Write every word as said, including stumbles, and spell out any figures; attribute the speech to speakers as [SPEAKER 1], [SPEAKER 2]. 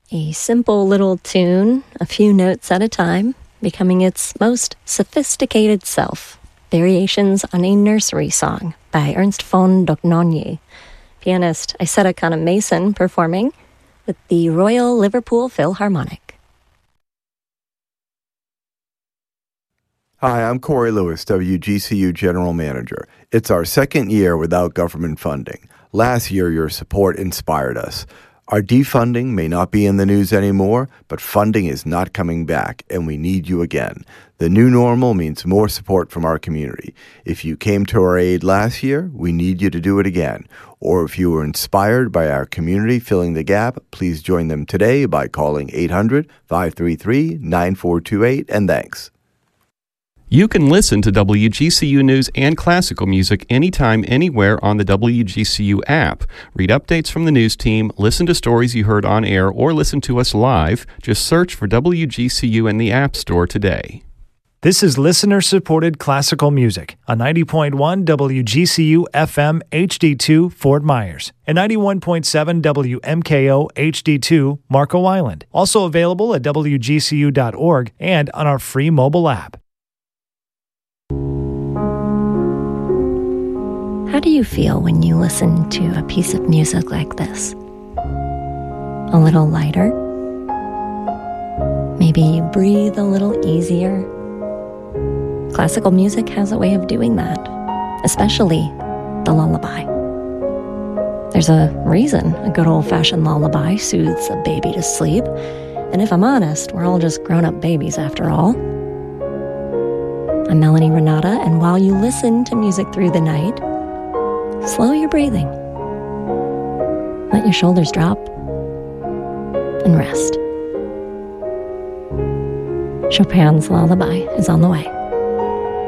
[SPEAKER 1] A simple little tune, a few notes at a time, becoming its most sophisticated self. Variations on a Nursery Song by Ernst von Dohnanyi. Pianist Isetta Kana-Mason performing with the Royal Liverpool Philharmonic.
[SPEAKER 2] Hi, I'm Corey Lewis, W G C U General Manager. It's our second year without government funding. Last year, your support inspired us. Our defunding may not be in the news anymore, but funding is not coming back, and we need you again. The new normal means more support from our community. If you came to our aid last year, we need you to do it again. Or if you were inspired by our community filling the gap, please join them today by calling eight hundred, five three three, nine four two eight, and thanks.
[SPEAKER 3] You can listen to W G C U News and classical music anytime, anywhere on the W G C U app. Read updates from the news team, listen to stories you heard on air, or listen to us live. Just search for W G C U in the App Store today.
[SPEAKER 4] This is listener-supported classical music on ninety point one W G C U F M H D two Fort Myers and ninety-one point seven W M K O H D two Marco Island. Also available at W G C U dot org and on our free mobile app.
[SPEAKER 1] How do you feel when you listen to a piece of music like this? A little lighter? Maybe you breathe a little easier? Classical music has a way of doing that, especially the lullaby. There's a reason a good old-fashioned lullaby soothes a baby to sleep, and if I'm honest, we're all just grown-up babies after all. I'm Melanie Renata, and while you listen to music through the night, slow your breathing. Let your shoulders drop and rest. Chopin's Lullaby is on the way.